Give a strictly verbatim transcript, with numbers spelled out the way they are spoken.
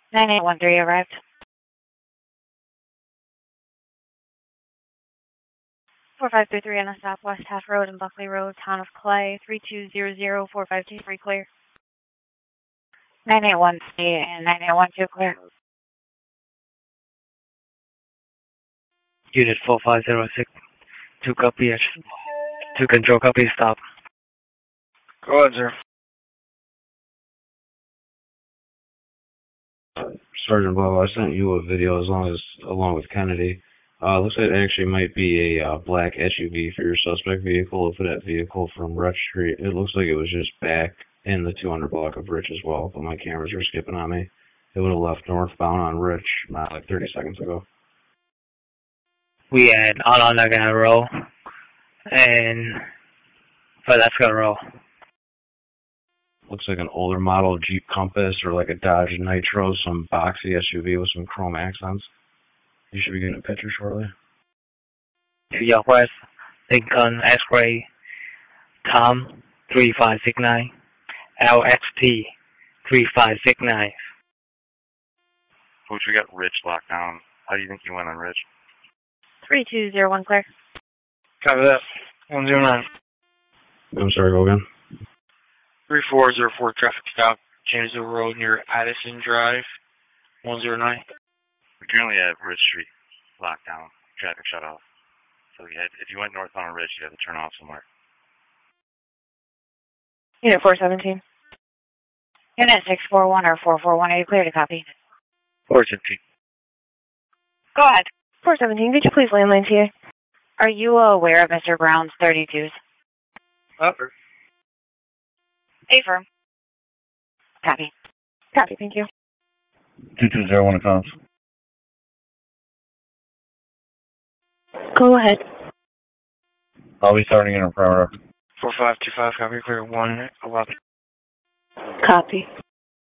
nine eight one three arrived. four five three three on the Southwest Half Road and Buckley Road, Town of Clay, three two zero zero four five two three clear. nine eight one three and nine eight one two clear. Unit four five zero six, two copy, two control copy, stop. Go ahead, sir. Sergeant Bob, I sent you a video as long as along with Kennedy. Uh, looks like it actually might be a uh, black S U V for your suspect vehicle. For that vehicle from Rich Street, it looks like it was just back in the two hundred block of Rich as well, but my cameras were skipping on me. It would have left northbound on Rich uh, like thirty seconds ago. We had Onondaga Road and Velasco Road. Looks like an older model Jeep Compass or like a Dodge Nitro, some boxy S U V with some chrome accents. You should be getting a picture shortly. New York West, Lincoln X-Ray, Tom three five six nine, L X T three five six nine. Coach, we got Rich locked down. How do you think you went on Rich? three two zero one clear. Copy that. one zero nine. I'm sorry, go again. three four zero four traffic stop, Janesville Road near Addison Drive, one zero nine. We currently have Rich Street locked down, traffic shut off. So we had, if you went northbound on Rich, you had to turn off somewhere. Unit four seventeen. Unit six four one or four four one, are you clear to copy? four seventeen. Go ahead. four seventeen, could you please landline T A? Are you aware of Mister Brown's thirty-twos? Upper. Affirm. Copy. Copy, thank you. two two zero one accounts. Go ahead. I'll be starting in a perimeter. four five two five, copy clear, one eleven. Copy.